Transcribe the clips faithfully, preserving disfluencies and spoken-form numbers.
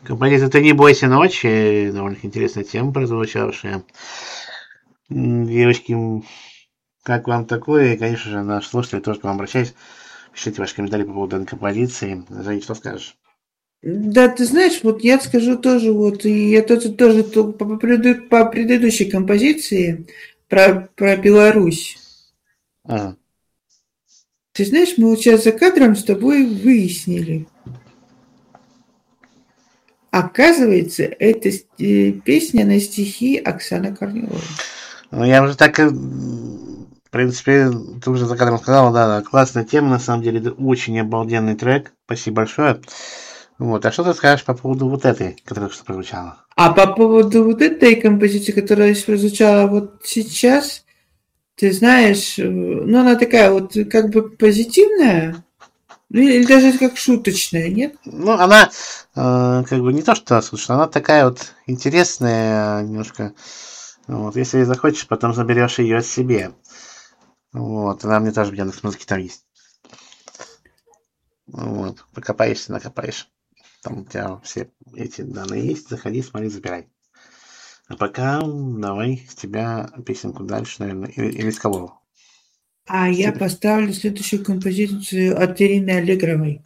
Композиция «Ты не бойся ночи», довольно интересная тема прозвучавшая. Девочки, как вам такое? И, конечно же, наш слушатель тоже к вам обращаюсь. Пишите ваши комментарии по поводу данной композиции. Женя, что скажешь? Да, ты знаешь, вот я скажу тоже, вот, и я тоже, тоже по, по преду- по предыдущей композиции про, про Беларусь. Ага. Ты знаешь, мы вот сейчас за кадром с тобой выяснили. Оказывается, это э, песня на стихи Оксаны Корниловой. Ну, я уже так, э, в принципе, ты уже за кадром сказал, да, да, классная тема, на самом деле, это очень обалденный трек. Спасибо большое. Вот, а что ты скажешь по поводу вот этой, которая что прозвучала? А по поводу вот этой композиции, которая прозвучала вот сейчас, ты знаешь, э, ну она такая вот как бы позитивная, ну, или даже как шуточная, нет? Ну, она э, как бы не то, что слушай, она такая вот интересная немножко. Вот, если захочешь, потом заберешь ее себе. Вот, она мне тоже в Яндекс.Музыке там есть. Вот, покопаешься, накопаешь. Там у тебя все эти данные есть. Заходи, смотри, забирай. А пока давай с тебя песенку дальше, наверное. Или, или с кого? А С я тебя. поставлю следующую композицию от Ирины Аллегровой.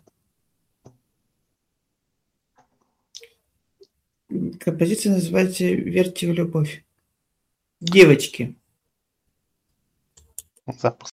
Композиция называется «Верьте в любовь». Девочки. Запуск.